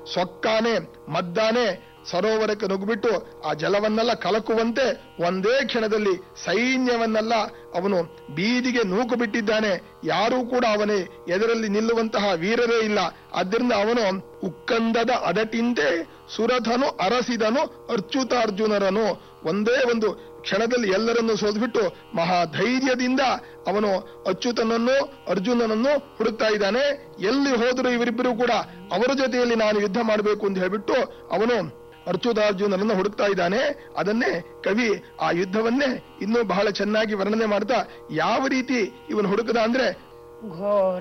ಸೊಕ್ಕಾನೆ ಮದ್ದಾನೆ ಸರೋವರಕ್ಕೆ ನುಗ್ಗಿಬಿಟ್ಟು ಆ ಜಲವನ್ನೆಲ್ಲ ಕಲಕುವಂತೆ ಒಂದೇ ಕ್ಷಣದಲ್ಲಿ ಸೈನ್ಯವನ್ನೆಲ್ಲ ಅವನು ಬೀದಿಗೆ ನೂಕು ಬಿಟ್ಟಿದ್ದಾನೆ. ಯಾರೂ ಕೂಡ ಅವನೇ ಎದುರಲ್ಲಿ ನಿಲ್ಲುವಂತಹ ವೀರರೇ ಇಲ್ಲ. ಆದ್ದರಿಂದ ಅವನು ಉಕ್ಕಂದದ ಅಡಟಿಂತೆ ಸುರಥನು ಅರಸಿದನು ಅರ್ಜುನರನು. ಒಂದೇ ಒಂದು ಕ್ಷಣದಲ್ಲಿ ಎಲ್ಲರನ್ನು ಸೋದ್ಬಿಟ್ಟು ಮಹಾಧೈರ್ಯದಿಂದ ಅವನು ಅಚ್ಯುತನನ್ನು ಅರ್ಜುನನನ್ನು ಹುಡುಕ್ತಾ ಇದ್ದಾನೆ. ಎಲ್ಲಿ ಹೋದರೂ ಇವರಿಬ್ಬರು ಕೂಡ ಅವರ ಜೊತೆಯಲ್ಲಿ ನಾನು ಯುದ್ಧ ಮಾಡಬೇಕು ಅಂತ ಹೇಳ್ಬಿಟ್ಟು ಅವನು ಅರ್ಜುನರನ್ನು ಹುಡುಕ್ತಾ ಇದ್ದಾನೆ. ಅದನ್ನೇ ಕವಿ ಆ ಯುದ್ಧವನ್ನೇ ಇನ್ನೂ ಬಹಳ ಚೆನ್ನಾಗಿ ವರ್ಣನೆ ಮಾಡ್ತಾ ಯಾವ ರೀತಿ ಇವನು ಹುಡುಕದ ಅಂದ್ರೆ ಘೋರ